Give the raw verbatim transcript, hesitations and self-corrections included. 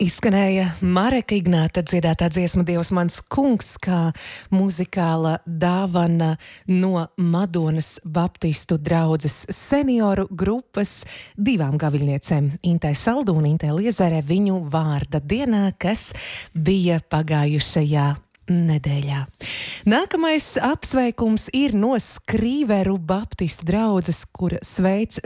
Izskanēja Mareka Ignāta dziedātā dziesma Dievs mans kungs, kā muzikāla dāvana no Madonas Baptistu draudzes senioru grupas divām gaviļniecēm, Intai Saldu un Intai Liezere, viņu vārda dienā, kas bija pagājušajā nedēļā. Nākamais apsveikums ir no Skrīveru Baptistu draudzes, kur sveic